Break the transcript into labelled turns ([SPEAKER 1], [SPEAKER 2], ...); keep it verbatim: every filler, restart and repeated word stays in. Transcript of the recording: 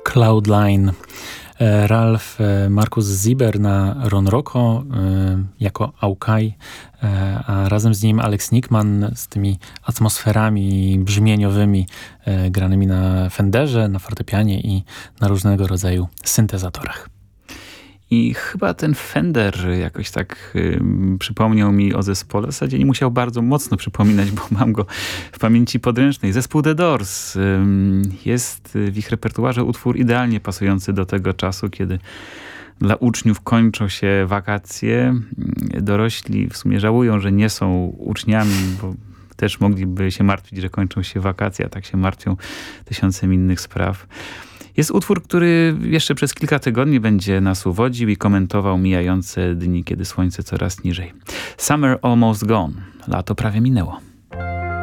[SPEAKER 1] Cloudline. Ralf Markus Sieber na Ron Rocco jako Aukaj, a razem z nim Alex Nickman z tymi atmosferami brzmieniowymi granymi na Fenderze, na fortepianie i na różnego rodzaju syntezatorach.
[SPEAKER 2] I chyba ten Fender jakoś tak y, przypomniał mi o zespole. W zasadzie nie musiał bardzo mocno przypominać, bo mam go w pamięci podręcznej. Zespół The Doors. Y, jest w ich repertuarze utwór idealnie pasujący do tego czasu, kiedy dla uczniów kończą się wakacje. Dorośli w sumie żałują, że nie są uczniami, bo też mogliby się martwić, że kończą się wakacje, a tak się martwią tysiącem innych spraw. Jest utwór, który jeszcze przez kilka tygodni będzie nas uwodził i komentował mijające dni, kiedy słońce coraz niżej. Summer almost gone. Lato prawie minęło.